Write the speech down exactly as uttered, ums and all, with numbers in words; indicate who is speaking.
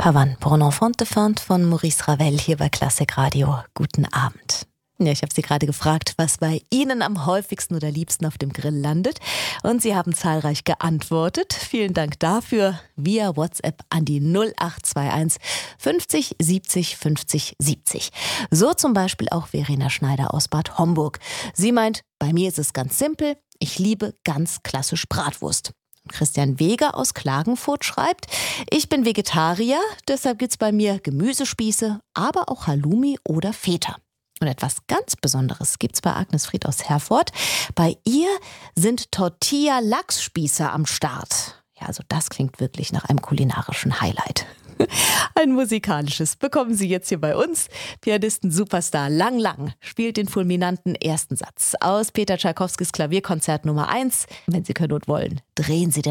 Speaker 1: Pavane pour un enfant de fin von Maurice Ravel hier bei Klassik Radio. Guten Abend. Ja, ich habe Sie gerade gefragt, was bei Ihnen am häufigsten oder liebsten auf dem Grill landet. Und Sie haben zahlreich geantwortet. Vielen Dank dafür. Via WhatsApp an die null acht zwei eins fünfzig siebzig fünfzig siebzig. So zum Beispiel auch Verena Schneider aus Bad Homburg. Sie meint, bei mir ist es ganz simpel. Ich liebe ganz klassisch Bratwurst. Christian Weger aus Klagenfurt schreibt, ich bin Vegetarier, deshalb gibt's bei mir Gemüsespieße, aber auch Halloumi oder Feta. Und etwas ganz Besonderes gibt's bei Agnes Fried aus Herford. Bei ihr sind Tortilla-Lachsspieße am Start. Ja, also das klingt wirklich nach einem kulinarischen Highlight. Ein musikalisches bekommen Sie jetzt hier bei uns. Pianisten-Superstar Lang Lang spielt den fulminanten ersten Satz aus Peter Tschaikowskis Klavierkonzert Nummer eins. Wenn Sie können und wollen, drehen Sie den